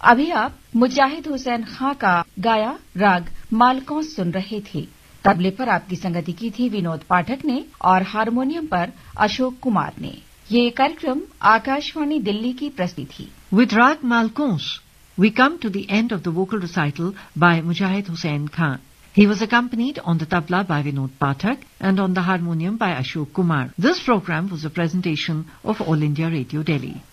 अभी आप मुजाहिद हुसैन खां का गाया राग मालकौंस सुन रहे थे। तबले पर आपकी संगति की थी विनोद पाठक ने और हारमोनियम पर अशोक कुमार ने। ये कार्यक्रम आकाशवाणी दिल्ली की प्रस्तुति थी। With Rag Malkons, we come to the end of the vocal recital by Mujahid Hussain Khan. He was accompanied on the tabla by Vinod Pathak and on the harmonium by Ashok Kumar. This program was a presentation of All India Radio Delhi.